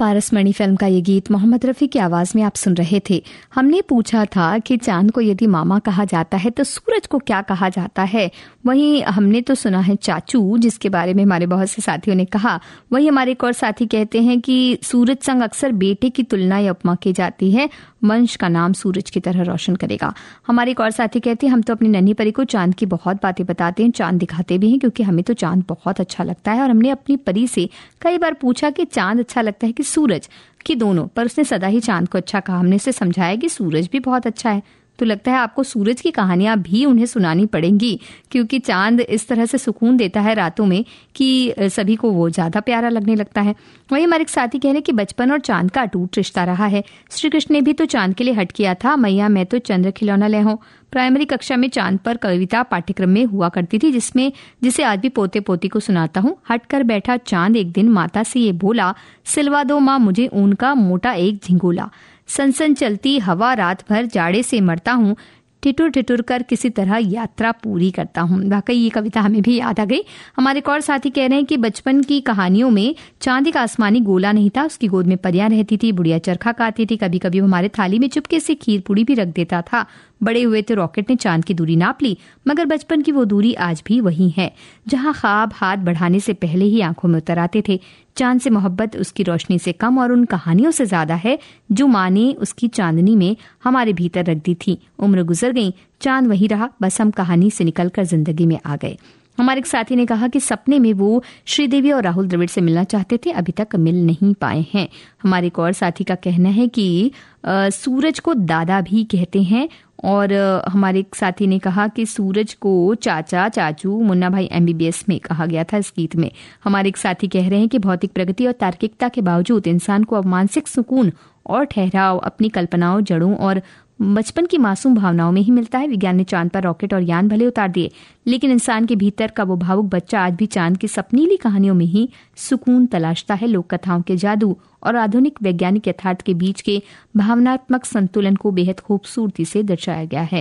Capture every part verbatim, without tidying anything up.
पारसमणि film का ये गीत मोहम्मद रफ़ी की आवाज में आप सुन रहे थे। हमने पूछा था कि चांद को यदि मामा कहा जाता है तो सूरज को क्या कहा जाता है। वहीं हमने तो सुना है चाचू, जिसके बारे में हमारे बहुत से साथियों ने कहा। वहीं हमारे एक और साथी कहते हैं कि सूरज संग अक्सर बेटे की तुलना या उपमा की जाती है, वंश का नाम सूरज की तरह रोशन करेगा। हमारे एक और साथी कहते हैं हम तो अपनी नन्ही परी को चांद की बहुत बातें बताते हैं, चांद दिखाते भी हैं क्योंकि हमें तो चांद बहुत अच्छा लगता है। और हमने अपनी परी से कई बार पूछा कि चांद अच्छा लगता है कि सूरज, कि दोनों, पर उसने सदा ही चांद को अच्छा कहा। हमने उसे समझाया कि सूरज भी बहुत अच्छा है। तो लगता है आपको सूरज की कहानियां भी उन्हें सुनानी पड़ेंगी, क्योंकि चांद इस तरह से सुकून देता है रातों में कि सभी को वो ज्यादा प्यारा लगने लगता है। वही हमारे एक साथी कह रहे कि बचपन और चांद का अटूट रिश्ता रहा है। श्री कृष्ण ने भी तो चांद के लिए हट किया था, मैया मैं तो चंद्र खिलौना ले हूं। प्राइमरी कक्षा में चांद पर कविता पाठ्यक्रम में हुआ करती थी, जिसमें जिसे आज भी पोते पोती को सुनाता हूँ। हट कर बैठा चांद एक दिन माता से ये बोला, सिलवा दो माँ मुझे ऊन का मोटा एक झिंगोला। सनसन चलती हवा रात भर जाड़े से मरता हूँ, ठिठुर ठिठुर कर किसी तरह यात्रा पूरी करता हूँ। वाकई ये कविता हमें भी याद आ गई। हमारे एक और साथी कह रहे हैं कि बचपन की कहानियों में चांद का आसमानी गोला नहीं था, उसकी गोद में परियां रहती थी, बुढ़िया चरखा खाती थी, कभी कभी हमारे थाली में चुपके से खीर पूड़ी भी रख देता था। बड़े हुए तो रॉकेट ने चांद की दूरी नाप ली, मगर बचपन की वो दूरी आज भी वही है जहां ख्वाब हाथ बढ़ाने से पहले ही आंखों में उतर आते थे। चांद से मोहब्बत उसकी रोशनी से कम और उन कहानियों से ज्यादा है जो माँ ने उसकी चांदनी में हमारे भीतर रख दी थी। उम्र गुजर गई, चांद वही रहा, बस हम कहानी से निकलकर जिंदगी में आ गए। हमारे एक साथी ने कहा कि सपने में वो श्रीदेवी और राहुल द्रविड़ से मिलना चाहते थे, अभी तक मिल नहीं पाए हैं। हमारे एक और साथी का कहना है कि आ, सूरज को दादा भी कहते हैं। और आ, हमारे एक साथी ने कहा कि सूरज को चाचा, चाचू, मुन्ना भाई एमबीबीएस में कहा गया था इस गीत में। हमारे एक साथी कह रहे हैं कि भौतिक प्रगति और तार्किकता के बावजूद इंसान को अब मानसिक सुकून और ठहराव अपनी कल्पनाओं, जड़ों और बचपन की मासूम भावनाओं में ही मिलता है। विज्ञान ने चांद पर रॉकेट और यान भले उतार दिए, लेकिन इंसान के भीतर का वो भावुक बच्चा आज भी चांद की सपनीली कहानियों में ही सुकून तलाशता है। लोक कथाओं के जादू और आधुनिक वैज्ञानिक यथार्थ के बीच के भावनात्मक संतुलन को बेहद खूबसूरती से दर्शाया गया है।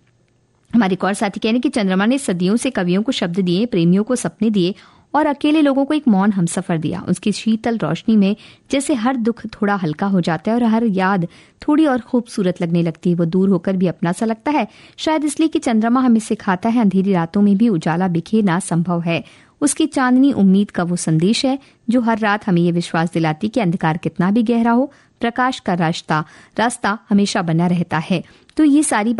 हमारे एक और साथी कहने की चंद्रमा ने सदियों से कवियों को शब्द दिए, प्रेमियों को सपने दिए और अकेले लोगों को एक मौन हमसफर दिया। उसकी शीतल रोशनी में जैसे हर दुख थोड़ा हल्का हो जाता है और हर याद थोड़ी और खूबसूरत लगने लगती है। वो दूर होकर भी अपना सा लगता है, शायद इसलिए कि चंद्रमा हमें सिखाता है अंधेरी रातों में भी उजाला बिखेरना संभव है। उसकी चांदनी उम्मीद का वो संदेश है जो हर रात हमें ये विश्वास दिलाती कि अंधकार कितना भी गहरा हो, प्रकाश का रास्ता रास्ता हमेशा बना रहता है। तो ये सारी